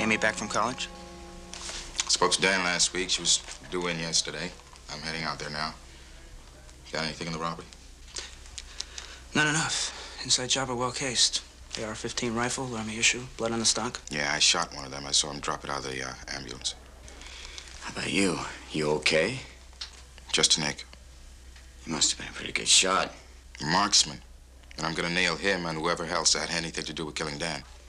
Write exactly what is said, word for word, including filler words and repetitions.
Amy back from college? Spoke to Dan last week. She was due in yesterday. I'm heading out there now. Got anything in the robbery? Not enough. Inside chopper well cased. A R fifteen rifle, army issue, blood on the stock. Yeah, I shot one of them. I saw him drop it out of the uh, ambulance. How about you? You okay? Just a nick. You must have been a pretty good shot. Marksman. And I'm gonna nail him and whoever else had anything to do with killing Dan.